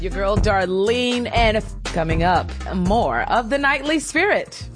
Your girl Darlene, and coming up, more of the Nightly Spirit.